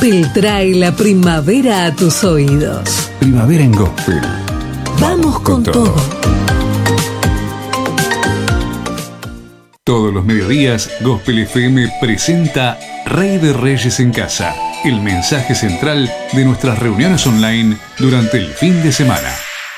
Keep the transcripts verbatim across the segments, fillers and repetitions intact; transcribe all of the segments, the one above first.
Gospel trae la primavera a tus oídos. Primavera en Gospel. Vamos, Vamos con, con todo. todo. Todos los mediodías, Gospel F M presenta Rey de Reyes en Casa, el mensaje central de nuestras reuniones online durante el fin de semana.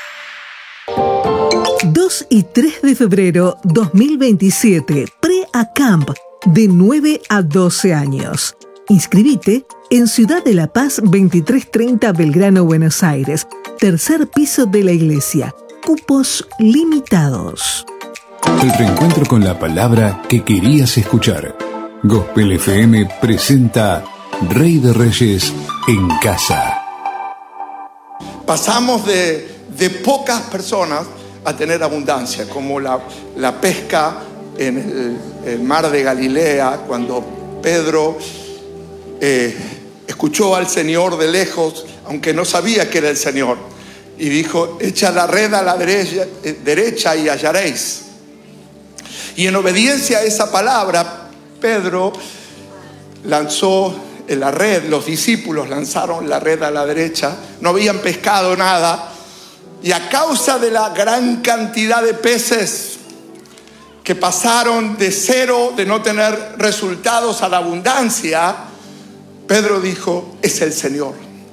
dos y tres de febrero dos mil veintisiete, Pre-Acamp, de nueve a doce años. Inscribite en Ciudad de La Paz veintitrés treinta Belgrano, Buenos Aires, tercer piso de la iglesia. Cupos limitados. El reencuentro con la palabra que querías escuchar. Gospel F M presenta Rey de Reyes en Casa. Pasamos de, de pocas personas a tener abundancia, como la, la pesca en el, el mar de Galilea, cuando Pedro eh, escuchó al Señor de lejos, aunque no sabía que era el Señor, y dijo: echa la red a la derecha, eh, derecha y hallaréis. Y en obediencia a esa palabra, Pedro lanzó la red, los discípulos lanzaron la red a la derecha, no habían pescado nada, y a causa de la gran cantidad de peces que pasaron de cero, de no tener resultados, a la abundancia, Pedro dijo: es el Señor.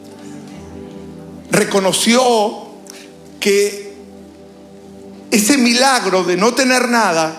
Reconoció que ese milagro de no tener nada,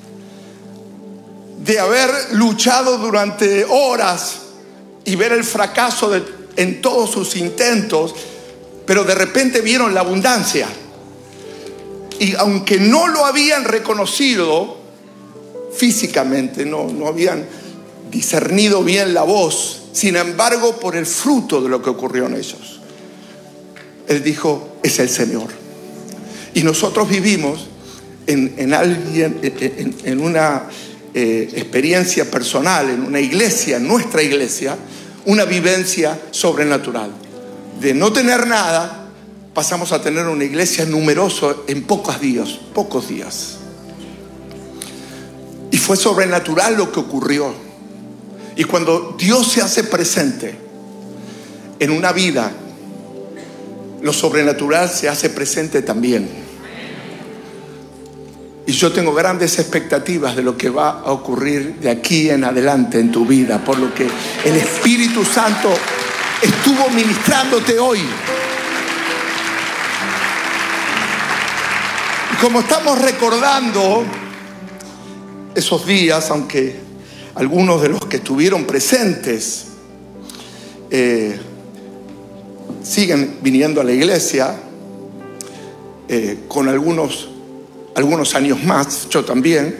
de haber luchado durante horas y ver el fracaso de, en todos sus intentos, pero de repente vieron la abundancia. Y aunque no lo habían reconocido físicamente, no, no habían discernido bien la voz, sin embargo, por el fruto de lo que ocurrió en ellos, él dijo: es el Señor. Y nosotros vivimos en, en alguien, en, en una eh, experiencia personal, en una iglesia, en nuestra iglesia, una vivencia sobrenatural. De no tener nada, pasamos a tener una iglesia numerosa en pocos días, pocos días. Y fue sobrenatural lo que ocurrió. Y cuando Dios se hace presente en una vida, lo sobrenatural se hace presente también. Y yo tengo grandes expectativas de lo que va a ocurrir de aquí en adelante en tu vida, por lo que el Espíritu Santo estuvo ministrándote hoy. Y como estamos recordando esos días, aunque algunos de los que estuvieron presentes eh, siguen viniendo a la iglesia, eh, con algunos, algunos años más, yo también,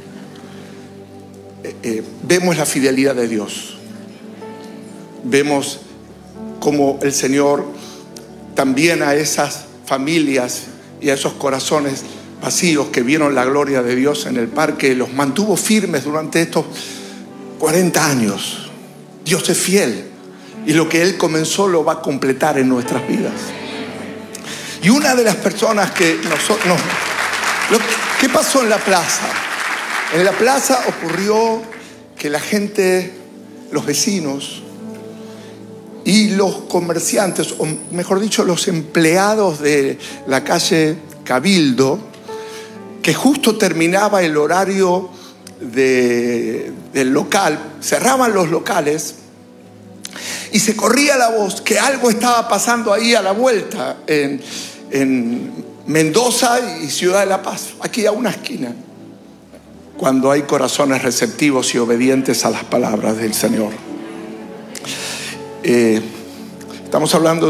eh, eh, vemos la fidelidad de Dios. Vemos cómo el Señor también a esas familias y a esos corazones vacíos que vieron la gloria de Dios en el parque, los mantuvo firmes durante estos cuarenta años. Dios es fiel y lo que Él comenzó lo va a completar en nuestras vidas. Y una de las personas que nos... nos lo, ¿qué pasó en la plaza? En la plaza ocurrió que la gente, los vecinos y los comerciantes, o mejor dicho, los empleados de la calle Cabildo, que justo terminaba el horario de, del local, cerraban los locales y se corría la voz que algo estaba pasando ahí a la vuelta en, en Mendoza y Ciudad de La Paz, aquí a una esquina, cuando hay corazones receptivos y obedientes a las palabras del Señor. Eh, estamos hablando